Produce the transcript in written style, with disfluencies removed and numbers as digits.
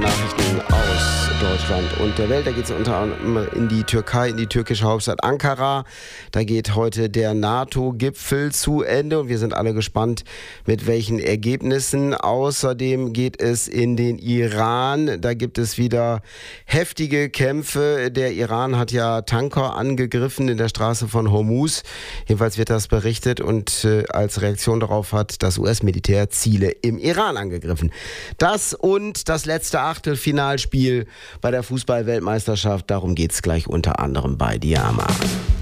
Nachrichten aus Deutschland und der Welt. Da geht es unter anderem in die Türkei, in die türkische Hauptstadt Ankara. Da geht heute der NATO-Gipfel zu Ende und wir sind alle gespannt, mit welchen Ergebnissen. Außerdem geht es in den Iran. Da gibt es wieder heftige Kämpfe. Der Iran hat ja Tanker angegriffen in der Straße von Hormuz. Jedenfalls wird das berichtet und als Reaktion darauf hat das US-Militär Ziele im Iran angegriffen. Das und das letzte Achtelfinalspiel bei der Fußball-Weltmeisterschaft, darum geht es gleich unter anderem bei Diama.